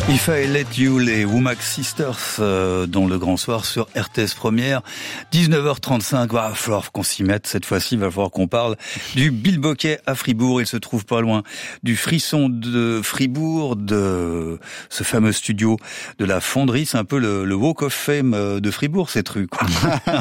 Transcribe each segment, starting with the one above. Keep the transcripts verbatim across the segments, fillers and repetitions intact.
If I Let You, les Womack Sisters, euh, dans le Grand Soir sur R T S Première, dix-neuf heures trente-cinq. Va falloir qu'on s'y mette cette fois-ci. Il va falloir qu'on parle du Bilboquet à Fribourg. Il se trouve pas loin du Frisson de Fribourg, de ce fameux studio de la Fonderie. C'est un peu le, le Walk of Fame de Fribourg, cette rue, quoi.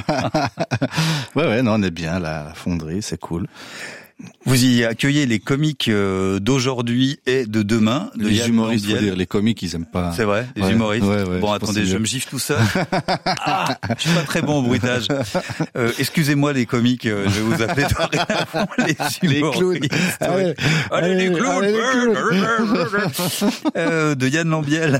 ouais, ouais, non, on est bien là, la Fonderie, c'est cool. Vous y accueillez les comiques d'aujourd'hui et de demain. De les Yann humoristes, Lambiel. faut dire, les comiques, ils aiment pas. C'est vrai, les ouais, humoristes. Ouais, ouais, bon, je attendez, je mieux. me gifle tout seul. Ah, je suis pas très bon au bruitage. Euh, excusez-moi les comiques, euh, je vais vous appeler dorénavant les humoristes. Les clowns. Allez, allez, les clowns. Allez, les clowns. euh, de Yann Lambiel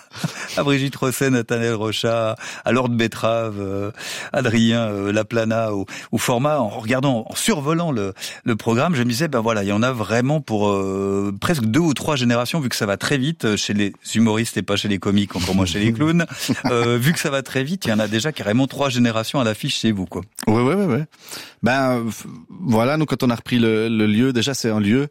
à Brigitte Rosset, Nathanaël Rochat, à Lord Betrave, euh, Adrien euh, Laplana, au, au format, en regardant, en survolant le, le programme, je me disais, ben voilà, il y en a vraiment pour euh, presque deux ou trois générations, vu que ça va très vite chez les humoristes et pas chez les comiques, encore moins chez les clowns. Euh, vu que ça va très vite, il y en a déjà carrément trois générations à l'affiche chez vous, quoi. Ouais, ouais, ouais, ouais. Ben f- voilà, nous quand on a repris le, le lieu, déjà c'est un lieu.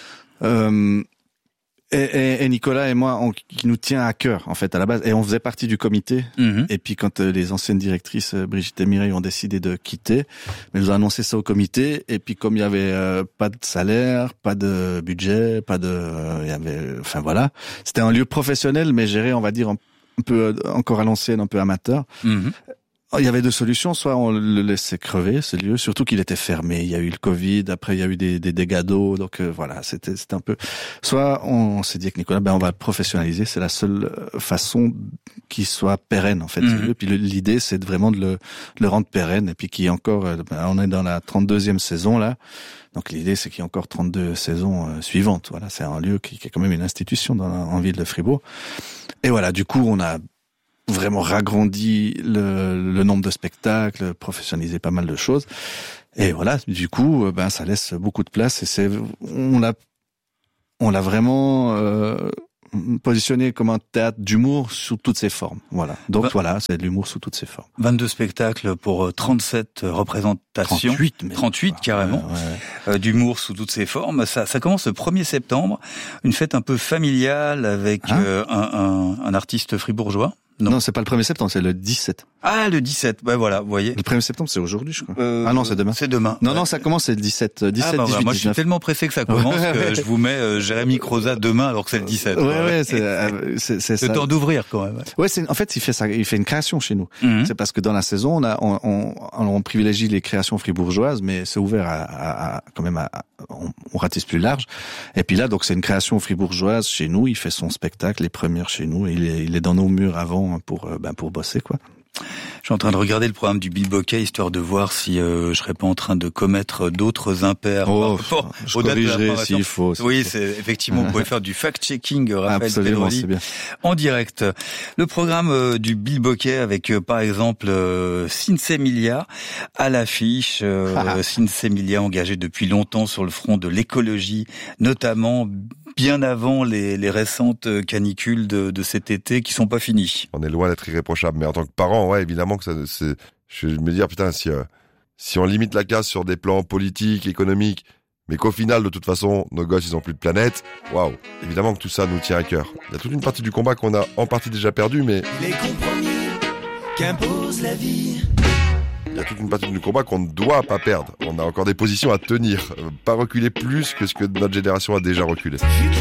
Euh, Et, et, et Nicolas et moi, on, qui nous tient à cœur en fait à la base, et on faisait partie du comité. Mm-hmm. Et puis quand euh, les anciennes directrices euh, Brigitte et Mireille ont décidé de quitter, mais nous ont annoncé ça au comité. Et puis comme il y avait euh, pas de salaire, pas de budget, pas de, euh, il y avait, enfin voilà, c'était un lieu professionnel mais géré, on va dire un, un peu euh, encore à l'ancienne, un peu amateur. Mm-hmm. Il y avait deux solutions, soit on le laissait crever, ce lieu, surtout qu'il était fermé, il y a eu le Covid, après il y a eu des, des dégâts d'eau, donc euh, voilà, c'était c'était un peu... Soit on, on s'est dit avec Nicolas, ben on va le professionnaliser, c'est la seule façon qu'il soit pérenne en fait, mmh. ce lieu. Puis le, l'idée c'est de vraiment de le, de le rendre pérenne, et puis qu'il y ait encore, ben, on est dans la trente-deuxième saison là, donc l'idée c'est qu'il y ait encore trente-deux saisons euh, suivantes, voilà, c'est un lieu qui, qui est quand même une institution dans la, en ville de Fribourg. Et voilà, du coup on a vraiment ragrandi le, le nombre de spectacles, professionnalisé pas mal de choses. Et voilà, du coup, ben ça laisse beaucoup de place et c'est on l'a on l'a vraiment euh, positionné comme un théâtre d'humour sous toutes ses formes. Voilà. Donc bah, voilà, c'est de l'humour sous toutes ses formes. vingt-deux spectacles pour trente-sept représentations. trente-huit, mais trente-huit carrément. Ouais, ouais. Euh, d'humour sous toutes ses formes. Ça, ça commence le premier septembre. Une fête un peu familiale avec hein euh, un, un, un artiste fribourgeois. Non, non, c'est pas le premier septembre, c'est le dix-sept. Ah, le dix-sept, ben voilà, vous voyez. Le premier septembre, c'est aujourd'hui, je crois. Euh, ah non, c'est demain. C'est demain. Non, ouais. non, ça commence, c'est le dix-sept, dix-sept, ah, bah, dix-huit, moi, dix-neuf. je suis tellement pressé que ça commence que je vous mets euh, Jérémy Croza demain alors que c'est le dix-sept. Ouais, ouais, ouais, c'est, euh, c'est, c'est ça. Le temps d'ouvrir, quand même. Ouais, ouais c'est, en fait, il fait ça, il fait une création chez nous. Mm-hmm. C'est parce que dans la saison, on a, on, on, on privilégie les créations fribourgeoises, mais c'est ouvert à, à, à quand même à, à on, on ratisse plus large. Et puis là, donc, c'est une création fribourgeoise chez nous. Il fait son spectacle, les premières chez nous. Il est, il est dans nos murs avant pour, ben, pour bosser, quoi. Je suis en train de regarder le programme du Bilboquet histoire de voir si euh, je serais pas en train de commettre d'autres impairs. Oh, par rapport je aux dates de la corrigerai programmation. s'il faut. s'il Oui, faut. c'est effectivement, vous pouvez faire du fact-checking, Raphaël Absolument, Pedroli, c'est bien. en direct. Le programme euh, du Bilboquet avec, euh, par exemple, euh, Sinsemilia à l'affiche. Euh, Sinsemilia engagé depuis longtemps sur le front de l'écologie, notamment bien avant les, les récentes canicules de, de cet été qui sont pas finies. On est loin d'être irréprochable, mais en tant que parent, ouais, évidemment que ça, c'est, je me dis, ah, putain, si, euh, si on limite la casse sur des plans politiques, économiques, mais qu'au final, de toute façon, nos gosses, ils ont plus de planète, waouh, évidemment que tout ça nous tient à cœur. Il y a toute une partie du combat qu'on a en partie déjà perdu, mais... Les compromis qu'impose la vie. Il y a toute une partie du combat qu'on ne doit pas perdre. On a encore des positions à tenir, euh, pas reculer plus que ce que notre génération a déjà reculé.